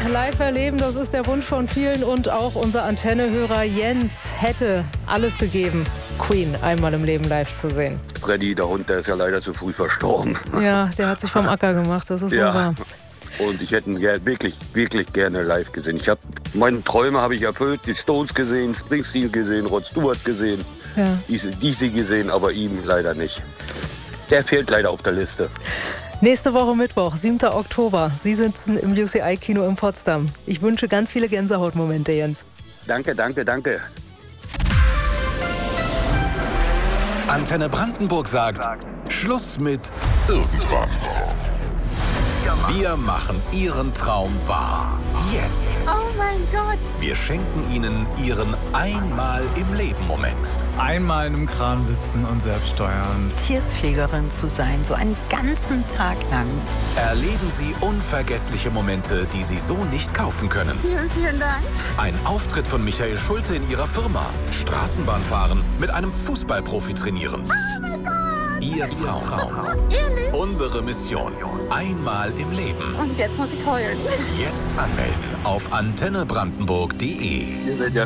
live erleben, das ist der Wunsch von vielen und auch unser Antenne-Hörer Jens hätte alles gegeben, Queen einmal im Leben live zu sehen. Freddy, der Hund, der ist ja leider zu früh verstorben. Ja, der hat sich vom Acker gemacht, das ist wohl wahr. Und ich hätte ihn wirklich, wirklich gerne live gesehen. Meine Träume habe ich erfüllt, die Stones gesehen, Springsteen gesehen, Rod Stewart gesehen, DC gesehen, aber ihm leider nicht. Der fehlt leider auf der Liste. Nächste Woche Mittwoch, 7. Oktober. Sie sitzen im UCI-Kino in Potsdam. Ich wünsche ganz viele Gänsehautmomente, Jens. Danke, danke, danke. Antenne Brandenburg sagt, Schluss mit irgendwann. Wir machen Ihren Traum wahr. Jetzt. Oh mein Gott. Wir schenken Ihnen Ihren Einmal im Leben-Moment. Einmal in einem Kran sitzen und selbst steuern. Tierpflegerin zu sein, so einen ganzen Tag lang. Erleben Sie unvergessliche Momente, die Sie so nicht kaufen können. Vielen, vielen Dank. Ein Auftritt von Michael Schulte in Ihrer Firma. Straßenbahn fahren, mit einem Fußballprofi trainieren. Oh mein Gott. Ihr Traum. Ehrlich? Unsere Mission. Einmal im Leben. Und jetzt muss ich heulen. Jetzt anmelden auf antennebrandenburg.de. Ihr seid ja